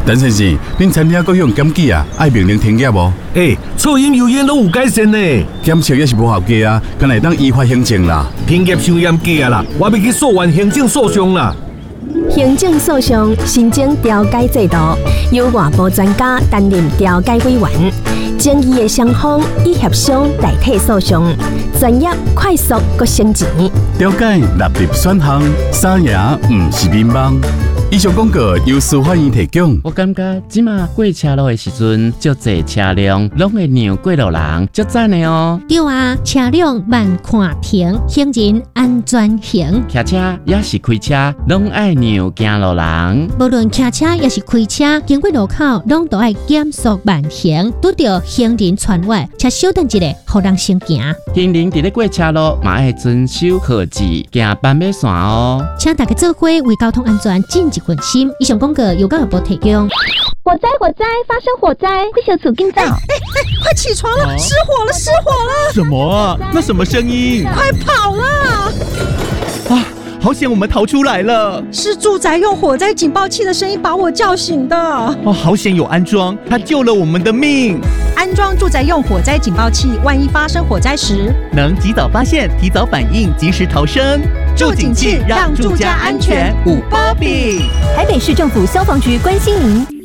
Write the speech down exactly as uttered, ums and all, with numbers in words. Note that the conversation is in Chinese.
陈先生，恁餐厅各项检举啊，爱命令停业无？ 诶，噪音油烟拢有改善呢。 检测也是无合格啊，敢会当依法行政啦。 停业伤严格啊啦，我要去诉愿行政诉讼啦。 行政诉讼新增调解制度，由外部专家担任调解委员，争议的双方以协商代替诉讼，专业、快速、搁省钱。 调解纳入选项，三赢唔是乒乓。以上广告由司法院提供。 我感觉即马过车路的时阵，足侪车辆拢会让过路人，足赞的哦。 对啊，车辆慢看停，行人安全行。 骑车也是开车，拢爱让行路人。 无论骑车也是开车，经过路口拢都爱减速慢行，拄到行人穿越，且小等一下，互人先行。 行人伫咧过车路，嘛爱遵守号志，行斑马线哦。 请大家做伙为交通安全尽一份心。以上广告由教育部提供。 火灾！火灾！发生火灾！快小组警告！ 哎哎哎，快起床了！失火了！失火了！ 什么啊？那什么声音？ 快跑啦！ 啊！好险，我们逃出来了！ 是住宅用火灾警报器的声音把我叫醒的。 哦，好险有安装，它救了我们的命。 安装住宅用火灾警报器，万一发生火灾时， 能及早发现、提早反应、及时逃生。住警器让住家安全，五包比。 台北市政府消防局关心您。